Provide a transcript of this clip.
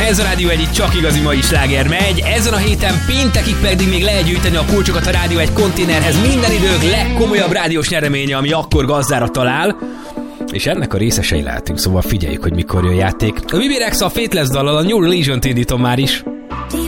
ez a Rádió egy csak igazi mai sláger megy. Ezen a héten péntekig pedig még lehet gyűjteni a kulcsokat a Rádió egy konténerhez. Minden idők legkomolyabb rádiós nyereménye, ami akkor gazdára talál. És ennek a részesei lehetünk, szóval figyeljük, hogy mikor jön játék. A Bibi Rexa a Faithless dallal, a New Religion-t indítom már is.